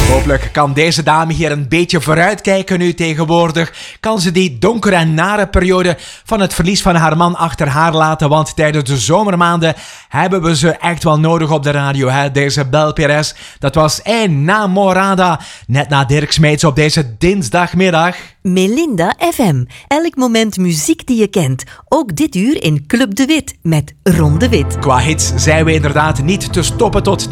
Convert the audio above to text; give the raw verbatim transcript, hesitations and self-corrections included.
Hopelijk kan deze dame hier een beetje vooruitkijken nu tegenwoordig. Kan ze die donkere en nare periode van het verlies van haar man achter haar laten. Want tijdens de zomermaanden hebben we ze echt wel nodig op de radio. Hè? Deze Bel Perez, dat was Enamorada. Net na Dirk Smeets op deze dinsdagmiddag. Melinda F M. Elk moment muziek die je kent. Ook dit uur in Club de Wit met Ron de Wit. Qua hits zijn we inderdaad niet te stoppen tot